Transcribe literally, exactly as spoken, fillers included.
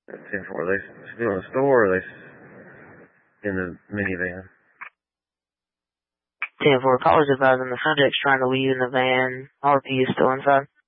ten four. Are they still in the store, or are they in the minivan? ten four, callers advising the subject's trying to leave in the van. R P is still inside.